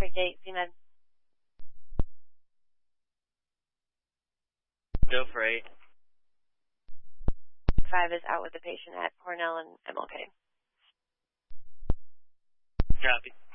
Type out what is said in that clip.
District 8, CMed. Go for 8. 5 is out with the patient at Cornell and MLK. Copy.